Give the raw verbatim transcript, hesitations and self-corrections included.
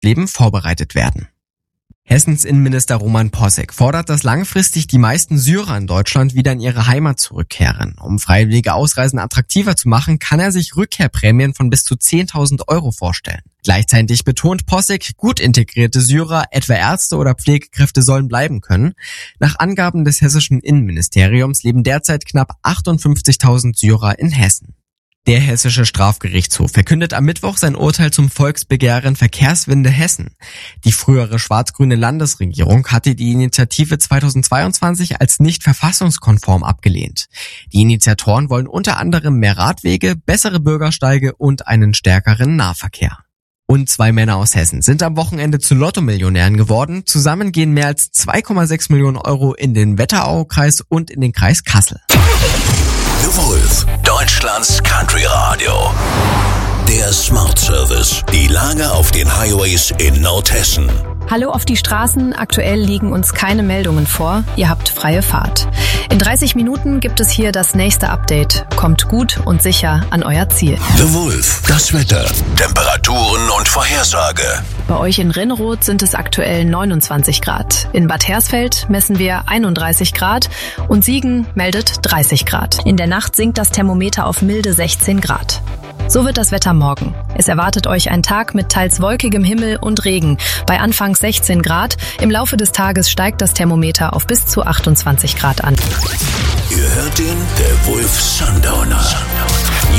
Nachtleben vorbereitet werden. Hessens Innenminister Roman Posek fordert, dass langfristig die meisten Syrer in Deutschland wieder in ihre Heimat zurückkehren. Um freiwillige Ausreisen attraktiver zu machen, kann er sich Rückkehrprämien von bis zu zehntausend Euro vorstellen. Gleichzeitig betont Posek, gut integrierte Syrer, etwa Ärzte oder Pflegekräfte, sollen bleiben können. Nach Angaben des hessischen Innenministeriums leben derzeit knapp achtundfünfzigtausend Syrer in Hessen. Der Hessische Strafgerichtshof verkündet am Mittwoch sein Urteil zum Volksbegehren Verkehrswende Hessen. Die frühere schwarz-grüne Landesregierung hatte die Initiative zweitausendzweiundzwanzig als nicht verfassungskonform abgelehnt. Die Initiatoren wollen unter anderem mehr Radwege, bessere Bürgersteige und einen stärkeren Nahverkehr. Und zwei Männer aus Hessen sind am Wochenende zu Lotto-Millionären geworden. Zusammen gehen mehr als zwei Komma sechs Millionen Euro in den Wetteraukreis und in den Kreis Kassel. The Wolf, Deutschlands Country Radio. Der Smart Service. Die Lage auf den Highways in Nordhessen. Hallo auf die Straßen. Aktuell liegen uns keine Meldungen vor. Ihr habt freie Fahrt. In dreißig Minuten gibt es hier das nächste Update. Kommt gut und sicher an euer Ziel. The Wolf, das Wetter, Temperaturen und Vorhersage. Bei euch in Rinneroth sind es aktuell neunundzwanzig Grad. In Bad Hersfeld messen wir einunddreißig Grad und Siegen meldet dreißig Grad. In der Nacht sinkt das Thermometer auf milde sechzehn Grad. So wird das Wetter morgen. Es erwartet euch ein Tag mit teils wolkigem Himmel und Regen. Bei anfangs sechzehn Grad. Im Laufe des Tages steigt das Thermometer auf bis zu achtundzwanzig Grad an. Ihr hört ihn, der Wolf Sundowner.